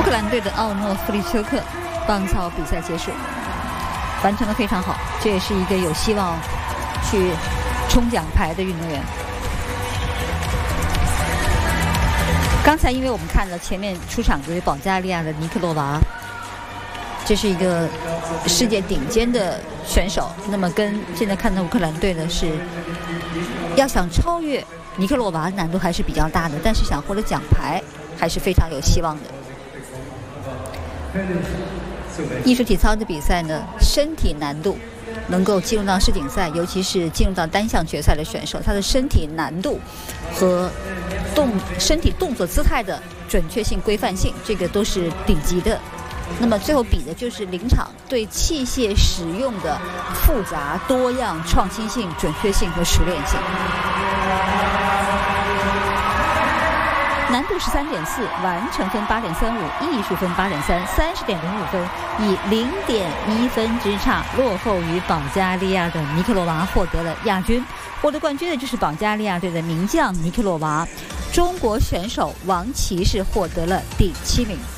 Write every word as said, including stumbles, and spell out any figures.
克兰队的奥诺夫利丘克棒操比赛结束，完成得非常好，这也是一个有希望去冲奖牌的运动员。刚才因为我们看了前面出场的保加利亚的尼克洛娃，这是一个世界顶尖的选手，那么跟现在看到乌克兰队的是要想超越尼克洛娃难度还是比较大的，但是想获得奖牌还是非常有希望的。艺术体操的比赛呢，身体难度能够进入到世锦赛，尤其是进入到单项决赛的选手，他的身体难度和动身体动作姿态的准确性、规范性，这个都是顶级的。那么最后比的就是临场对器械使用的复杂、多样、创新性、准确性和熟练性。难度十三点四，完成分八点三五，艺术分八点三，三十点零五分，以零点一分之差落后于保加利亚的尼克洛娃，获得了亚军。获得冠军的就是保加利亚队的名将尼克洛娃，中国选手王琦是获得了第七名。